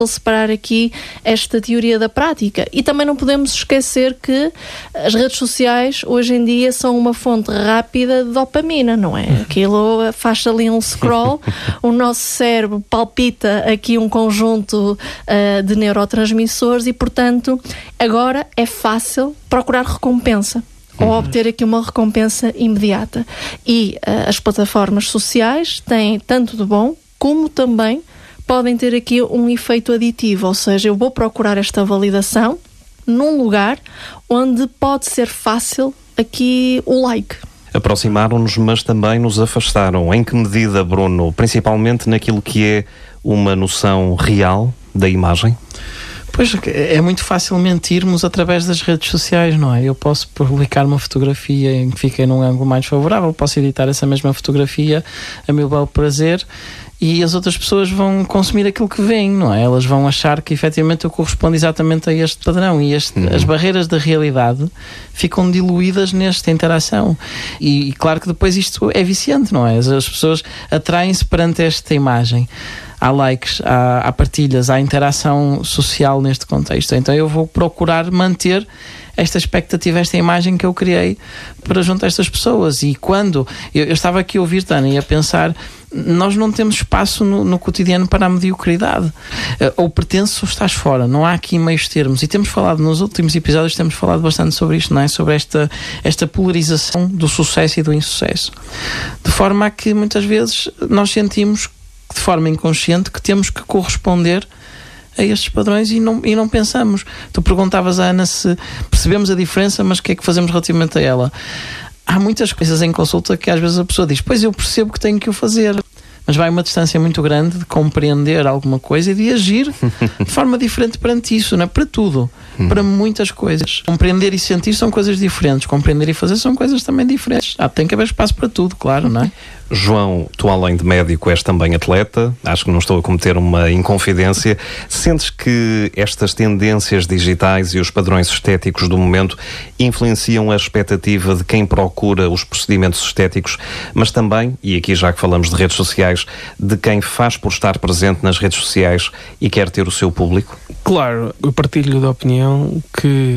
separar aqui esta teoria da prática. E também não podemos esquecer que as redes sociais hoje em dia são uma fonte rápida de dopamina, não é? Aquilo faz ali um scroll, o nosso cérebro palpita aqui um conjunto de neurotransmissores e, portanto, agora é fácil procurar recompensa ou obter aqui uma recompensa imediata. E as plataformas sociais têm tanto de bom como também podem ter aqui um efeito aditivo, ou seja, eu vou procurar esta validação num lugar onde pode ser fácil aqui o like. Aproximaram-nos, mas também nos afastaram. Em que medida, Bruno? Principalmente naquilo que é uma noção real da imagem? Pois, é muito fácil mentirmos através das redes sociais, não é? Eu posso publicar uma fotografia em que fiquei num ângulo mais favorável, posso editar essa mesma fotografia a meu belo prazer e as outras pessoas vão consumir aquilo que veem, não é? Elas vão achar que efetivamente eu correspondo exatamente a este padrão e as barreiras da realidade ficam diluídas nesta interação. E claro que depois isto é viciante, não é? As pessoas atraem-se perante esta imagem. Há likes, há partilhas, há interação social neste contexto. Então eu vou procurar manter esta expectativa, esta imagem que eu criei para junto a estas pessoas. E quando eu estava aqui a ouvir, Tânia, e a pensar, nós não temos espaço no cotidiano para a mediocridade. Ou pertences ou estás fora. Não há aqui meios termos. E temos falado, nos últimos episódios, temos falado bastante sobre isto, não é? Sobre esta polarização do sucesso e do insucesso. De forma a que muitas vezes nós sentimos de forma inconsciente que temos que corresponder a estes padrões e não pensamos. Tu perguntavas à Ana se percebemos a diferença, mas o que é que fazemos relativamente a ela? Há muitas coisas em consulta que às vezes a pessoa diz, pois eu percebo que tenho que o fazer, mas vai uma distância muito grande de compreender alguma coisa e de agir de forma diferente perante isso, não é? Para tudo, para muitas coisas. Compreender e sentir são coisas diferentes, compreender e fazer são coisas também diferentes. Tem que haver espaço para tudo, claro, não é? João, tu além de médico és também atleta, acho que não estou a cometer uma inconfidência. Sentes que estas tendências digitais e os padrões estéticos do momento influenciam a expectativa de quem procura os procedimentos estéticos, mas também, e aqui já que falamos de redes sociais, de quem faz por estar presente nas redes sociais e quer ter o seu público? Claro, eu partilho da opinião que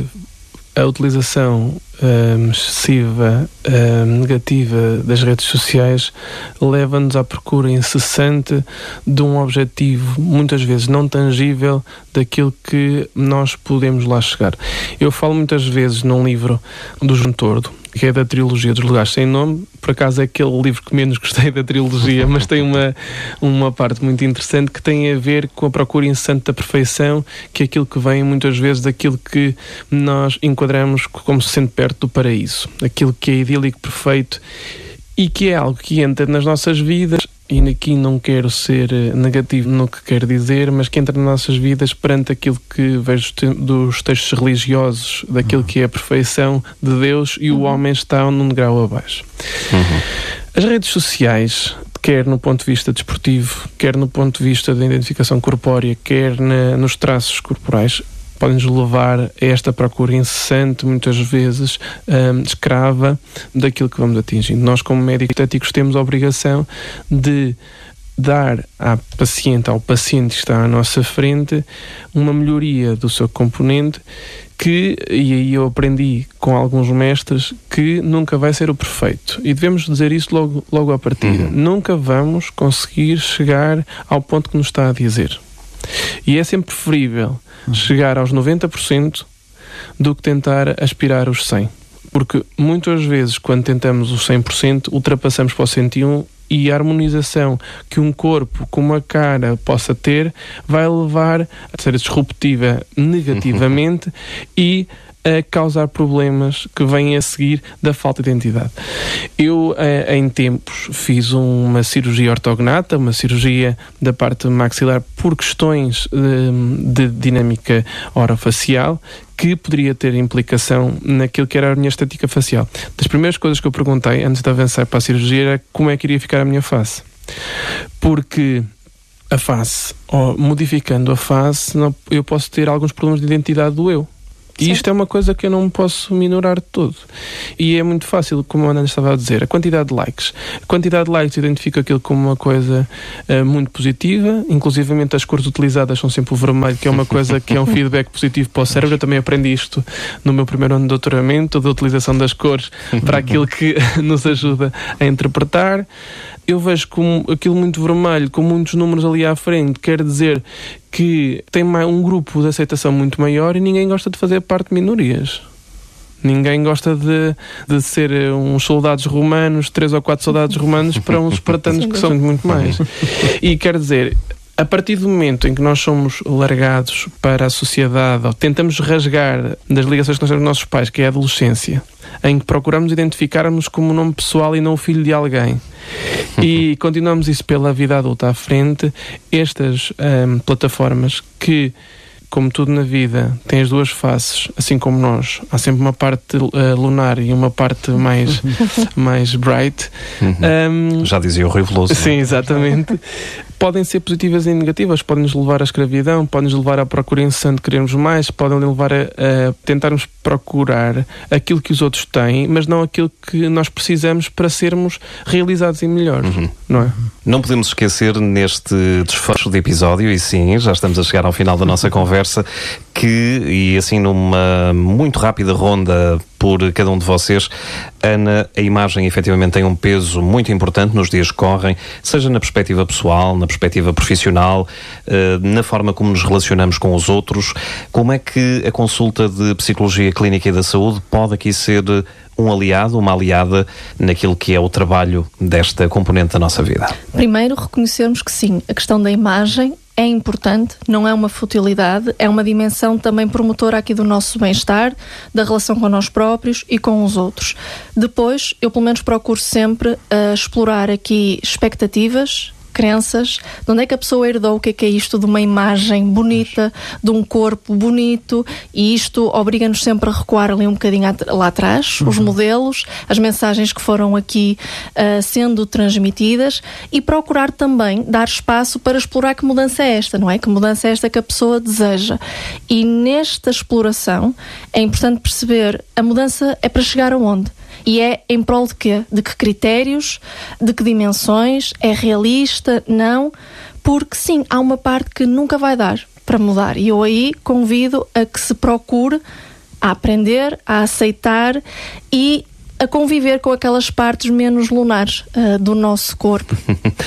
a utilização excessiva, negativa das redes sociais leva-nos à procura incessante de um objetivo, muitas vezes não tangível, daquilo que nós podemos lá chegar. Eu falo muitas vezes num livro do João Tordo, que é da trilogia dos Lugares Sem Nome. Por acaso é aquele livro que menos gostei da trilogia, mas tem uma parte muito interessante que tem a ver com a procura incessante da perfeição, que é aquilo que vem muitas vezes daquilo que nós enquadramos como sendo perto do paraíso, aquilo que é idílico, perfeito, e que é algo que entra nas nossas vidas. E aqui não quero ser negativo no que quero dizer, mas que entra nas nossas vidas perante aquilo que vejo dos textos religiosos, daquilo que é a perfeição de Deus, e o homem está num grau abaixo. As redes sociais, quer no ponto de vista desportivo, quer no ponto de vista da identificação corpórea, quer nos traços corporais, podem-nos levar a esta procura incessante, muitas vezes escrava, daquilo que vamos atingindo. Nós, como médicos estéticos, temos a obrigação de dar ao paciente que está à nossa frente, uma melhoria do seu componente, que, e aí eu aprendi com alguns mestres, que nunca vai ser o perfeito. E devemos dizer isso logo à partida. Nunca vamos conseguir chegar ao ponto que nos está a dizer. E é sempre preferível chegar aos 90% do que tentar aspirar os 100%. Porque muitas vezes, quando tentamos os 100%, ultrapassamos para o 101%, e a harmonização que um corpo com uma cara possa ter vai levar a ser disruptiva negativamente e a causar problemas que vêm a seguir da falta de identidade. Eu, em tempos, fiz uma cirurgia ortognata, uma cirurgia da parte maxilar por questões de dinâmica orofacial, que poderia ter implicação naquilo que era a minha estética facial. Das primeiras coisas que eu perguntei, antes de avançar para a cirurgia, era como é que iria ficar a minha face. Porque a face, ou modificando a face, eu posso ter alguns problemas de identidade do eu. E isto é uma coisa que eu não posso minorar de todo. E é muito fácil, como a Ana estava a dizer, a quantidade de likes. A quantidade de likes identifica aquilo como uma coisa muito positiva, inclusivamente as cores utilizadas são sempre o vermelho, que é uma coisa que é um feedback positivo para o cérebro. Eu também aprendi isto no meu primeiro ano de doutoramento, da utilização das cores para aquilo que nos ajuda a interpretar. Eu vejo como aquilo muito vermelho, com muitos números ali à frente, quer dizer que tem um grupo de aceitação muito maior e ninguém gosta de fazer parte de minorias. Ninguém gosta de ser uns soldados romanos, 3 ou 4 soldados romanos para uns espartanos que são muito mais. E quer dizer, a partir do momento em que nós somos largados para a sociedade, ou tentamos rasgar das ligações que nós temos com os nossos pais, que é a adolescência, em que procuramos identificar-nos como um nome pessoal e não o filho de alguém, e continuamos isso pela vida adulta à frente, estas plataformas que, como tudo na vida, tem as duas faces, assim como nós. Há sempre uma parte lunar e uma parte mais bright. Já dizia o Rui Veloso. Sim, exatamente. Podem ser positivas e negativas, podem-nos levar à escravidão, podem-nos levar à procura incessante de querermos mais, podem levar a tentarmos procurar aquilo que os outros têm, mas não aquilo que nós precisamos para sermos realizados e melhores, não é? Não podemos esquecer neste desfecho de episódio, e sim, já estamos a chegar ao final da nossa conversa, e assim numa muito rápida ronda por cada um de vocês, Ana, a imagem efetivamente tem um peso muito importante nos dias que correm, seja na perspectiva pessoal, na perspectiva profissional, na forma como nos relacionamos com os outros. Como é que a consulta de Psicologia Clínica e da Saúde pode aqui ser um aliado, uma aliada naquilo que é o trabalho desta componente da nossa vida? Primeiro, reconhecermos que sim, a questão da imagem é importante, não é uma futilidade, é uma dimensão também promotora aqui do nosso bem-estar, da relação com nós próprios e com os outros. Depois, eu pelo menos procuro sempre explorar aqui expectativas, crenças, de onde é que a pessoa herdou o que é isto de uma imagem bonita, de um corpo bonito, e isto obriga-nos sempre a recuar ali um bocadinho lá atrás, os modelos, as mensagens que foram aqui sendo transmitidas, e procurar também dar espaço para explorar que mudança é esta, não é? Que mudança é esta que a pessoa deseja. E nesta exploração é importante perceber a mudança é para chegar aonde? E é em prol de quê? De que critérios? De que dimensões? É realista? Não? Porque sim, há uma parte que nunca vai dar para mudar. E eu aí convido a que se procure a aprender, a aceitar e a conviver com aquelas partes menos lunares do nosso corpo.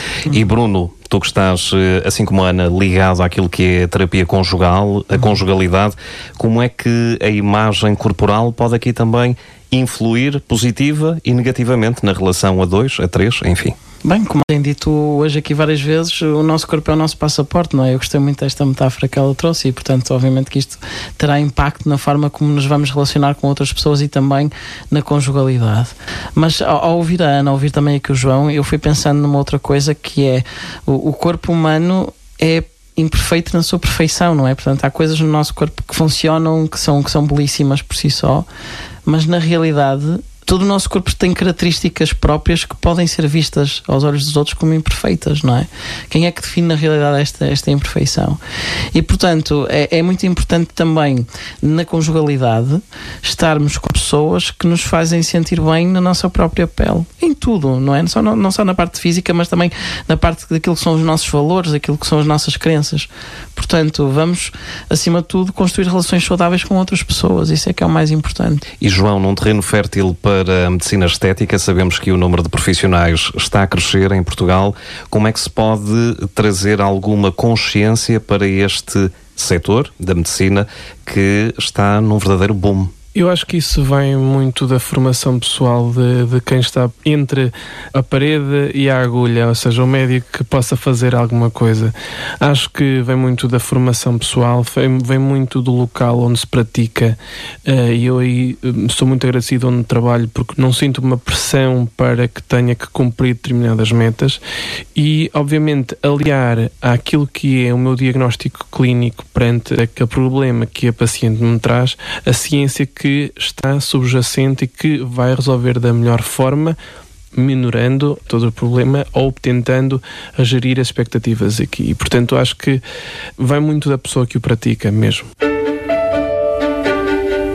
E Bruno, tu que estás, assim como a Ana, ligado àquilo que é a terapia conjugal, a conjugalidade, como é que a imagem corporal pode aqui também influir positiva e negativamente na relação a 2, a 3, enfim? Bem, como tem dito hoje aqui várias vezes, o nosso corpo é o nosso passaporte, não é? Eu gostei muito desta metáfora que ela trouxe e, portanto, obviamente que isto terá impacto na forma como nos vamos relacionar com outras pessoas e também na conjugalidade. Mas ao ouvir a Ana, ao ouvir também aqui o João, eu fui pensando numa outra coisa que é o corpo humano é imperfeito na sua perfeição, não é? Portanto, há coisas no nosso corpo que funcionam, que são belíssimas por si só, mas na realidade todo o nosso corpo tem características próprias que podem ser vistas aos olhos dos outros como imperfeitas, não é? Quem é que define na realidade esta imperfeição? E, portanto, é muito importante também na conjugalidade estarmos com pessoas que nos fazem sentir bem na nossa própria pele. Em tudo, não é? Não só na parte física, mas também na parte daquilo que são os nossos valores, daquilo que são as nossas crenças. Portanto, vamos, acima de tudo, construir relações saudáveis com outras pessoas. Isso é que é o mais importante. E, João, num terreno fértil para a medicina estética, sabemos que o número de profissionais está a crescer em Portugal. Como é que se pode trazer alguma consciência para este setor da medicina que está num verdadeiro boom? Eu acho que isso vem muito da formação pessoal de quem está entre a parede e a agulha, ou seja, o médico que possa fazer alguma coisa. Acho que vem muito da formação pessoal, vem muito do local onde se pratica, e eu aí estou muito agradecido onde trabalho porque não sinto uma pressão para que tenha que cumprir determinadas metas e, obviamente, aliar àquilo que é o meu diagnóstico clínico perante aquele problema que a paciente me traz, a ciência que está subjacente e que vai resolver da melhor forma, minorando todo o problema ou tentando gerir as expectativas aqui. E, portanto, acho que vai muito da pessoa que o pratica mesmo.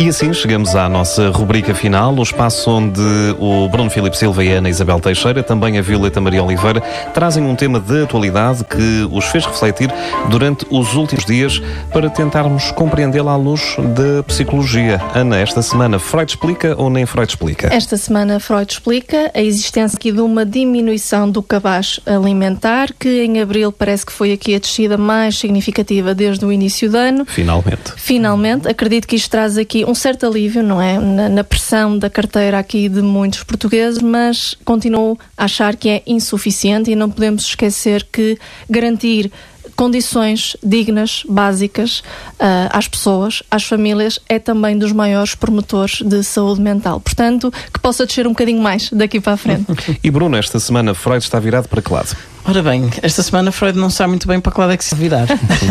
E assim chegamos à nossa rubrica final, o espaço onde o Bruno Filipe Silva e a Ana Isabel Teixeira, também a Violeta Maria Oliveira, trazem um tema de atualidade que os fez refletir durante os últimos dias para tentarmos compreendê-la à luz da psicologia. Ana, esta semana Freud explica ou nem Freud explica? Esta semana Freud explica a existência aqui de uma diminuição do cabaz alimentar, que em abril parece que foi aqui a descida mais significativa desde o início do ano. Finalmente, acredito que isto traz aqui um certo alívio, não é? Na pressão da carteira aqui de muitos portugueses, mas continuo a achar que é insuficiente e não podemos esquecer que garantir condições dignas, básicas, às pessoas, às famílias, é também dos maiores promotores de saúde mental. Portanto, que possa descer um bocadinho mais daqui para a frente. E Bruno, esta semana Freud está virado para que lado? Ora bem, esta semana Freud não sabe muito bem para que lado é que se virar.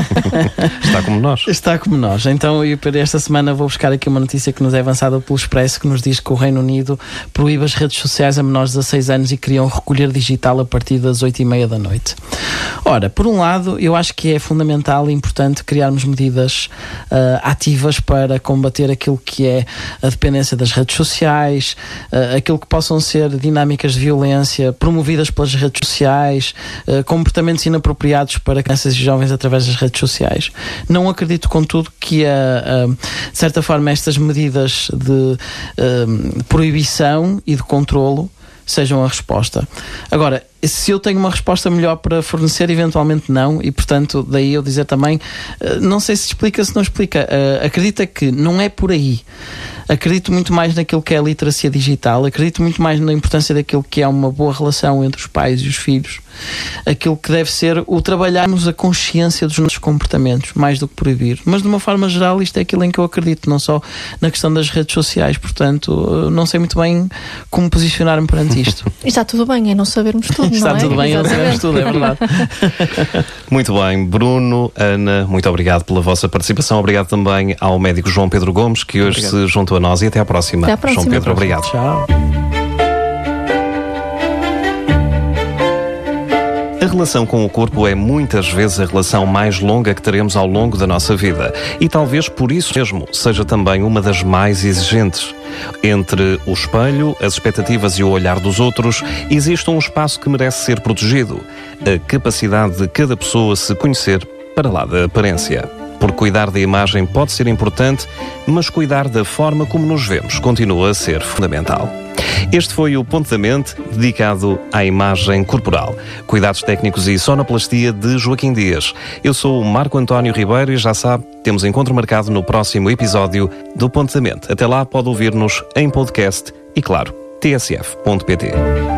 Está como nós. Está como nós. Então, eu para esta semana vou buscar aqui uma notícia que nos é avançada pelo Expresso, que nos diz que o Reino Unido proíbe as redes sociais a menores de 16 anos e criam recolher digital a partir das 8h30 da noite. Ora, por um lado, eu acho que é fundamental e importante criarmos medidas ativas para combater aquilo que é a dependência das redes sociais, aquilo que possam ser dinâmicas de violência promovidas pelas redes sociais, comportamentos inapropriados para crianças e jovens através das redes sociais. Não acredito, contudo, que de certa forma estas medidas de proibição e de controlo sejam a resposta. Agora, se eu tenho uma resposta melhor para fornecer, eventualmente não, e portanto daí eu dizer também, não sei se explica, se não explica, acredita que não é por aí. Acredito muito mais naquilo que é a literacia digital, acredito muito mais na importância daquilo que é uma boa relação entre os pais e os filhos, aquilo que deve ser o trabalharmos a consciência dos nossos comportamentos, mais do que proibir. Mas de uma forma geral isto é aquilo em que eu acredito, não só na questão das redes sociais, portanto não sei muito bem como posicionar-me perante isto. E está tudo bem, é não sabermos tudo, Está não é? tudo bem, não sabemos tudo, é verdade. Muito bem, Bruno, Ana, muito obrigado pela vossa participação. Obrigado também ao médico João Pedro Gomes, que hoje se juntou a nós, e até à próxima. Até à próxima. João Pedro, obrigado. Tchau. A relação com o corpo é muitas vezes a relação mais longa que teremos ao longo da nossa vida e talvez por isso mesmo seja também uma das mais exigentes. Entre o espelho, as expectativas e o olhar dos outros, existe um espaço que merece ser protegido: a capacidade de cada pessoa se conhecer para lá da aparência. Porque cuidar da imagem pode ser importante, mas cuidar da forma como nos vemos continua a ser fundamental. Este foi o Ponto da Mente, dedicado à imagem corporal. Cuidados técnicos e sonoplastia de Joaquim Dias. Eu sou o Marco António Ribeiro e já sabe, temos encontro marcado no próximo episódio do Ponto da Mente. Até lá pode ouvir-nos em podcast e, claro, tsf.pt.